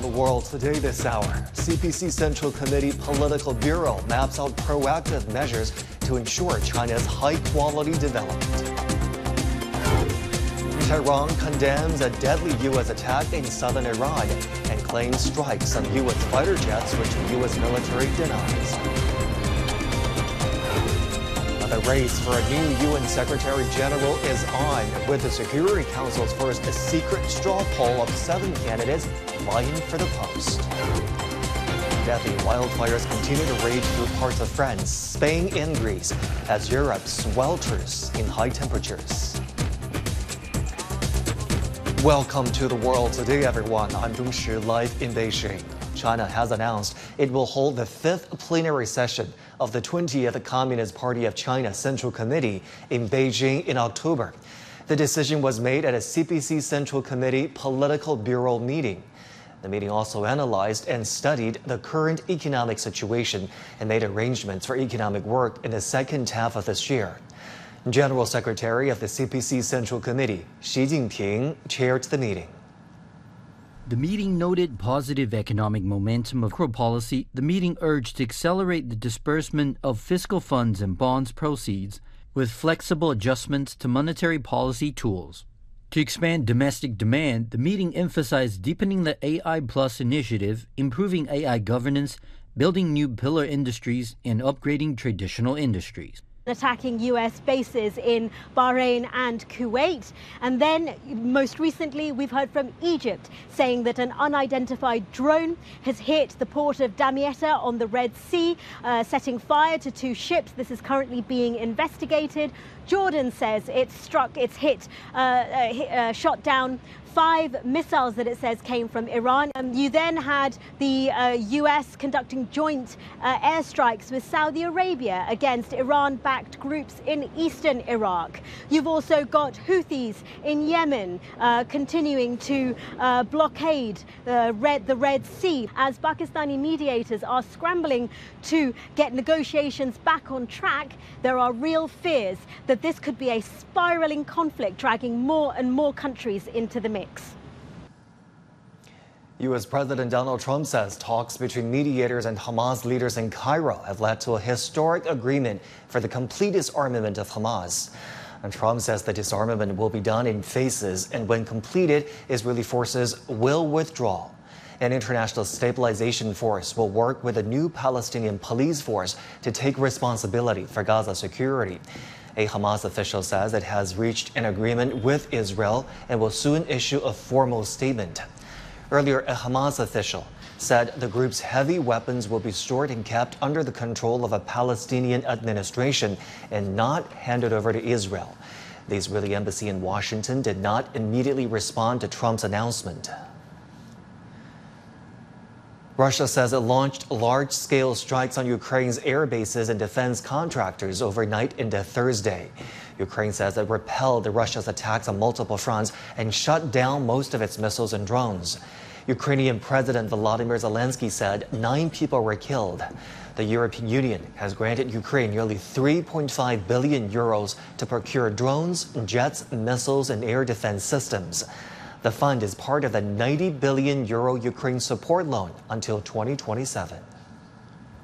the world today this hour. CPC Central Committee Political Bureau maps out proactive measures to ensure China's high-quality development. Tehran condemns a deadly U.S. attack in southern Iran and claims strikes on U.S. fighter jets, which the U.S. military denies. The race for a new UN Secretary General is on, with the Security Council's first secret straw poll of 7 candidates vying for the post. Deadly wildfires continue to rage through parts of France, Spain, and Greece as Europe swelters in high temperatures. Welcome to the world today, everyone. I'm Dong Shi, live in Beijing. China has announced it will hold the 5th plenary session of the 20th Communist Party of China Central Committee in Beijing in October. The decision was made at a CPC Central Committee Political Bureau meeting. The meeting also analyzed and studied the current economic situation and made arrangements for economic work in the second half of this year. General Secretary of the CPC Central Committee, Xi Jinping, chaired the meeting. The meeting noted positive economic momentum of macro policy. The meeting urged to accelerate the disbursement of fiscal funds and bonds proceeds with flexible adjustments to monetary policy tools. To expand domestic demand, the meeting emphasized deepening the AI Plus initiative, improving AI governance, building new pillar industries, and upgrading traditional industries. Attacking U.S. bases in Bahrain and Kuwait. And then, most recently, we've heard from Egypt saying that an unidentified drone has hit the port of Damietta on the Red Sea, setting fire to 2 ships. This is currently being investigated. Jordan says shot down 5 missiles that it says came from Iran. You then had the U.S. conducting joint airstrikes with Saudi Arabia against Iran-backed groups in eastern Iraq. You've also got Houthis in Yemen continuing to blockade the Red Sea as Pakistani mediators are scrambling to get negotiations back on track. There are real fears that this could be a spiraling conflict, dragging more and more countries into the mix. U.S. President Donald Trump says talks between mediators and Hamas leaders in Cairo have led to a historic agreement for the complete disarmament of Hamas. And Trump says the disarmament will be done in phases, and when completed, Israeli forces will withdraw. An international stabilization force will work with a new Palestinian police force to take responsibility for Gaza security. A Hamas official says it has reached an agreement with Israel and will soon issue a formal statement. Earlier, a Hamas official said the group's heavy weapons will be stored and kept under the control of a Palestinian administration and not handed over to Israel. The Israeli embassy in Washington did not immediately respond to Trump's announcement. Russia says it launched large-scale strikes on Ukraine's air bases and defense contractors overnight into Thursday. Ukraine says it repelled Russia's attacks on multiple fronts and shut down most of its missiles and drones. Ukrainian President Volodymyr Zelensky said 9 people were killed. The European Union has granted Ukraine nearly 3.5 billion euros to procure drones, jets, missiles, and air defense systems. The fund is part of the 90 billion euro Ukraine support loan until 2027.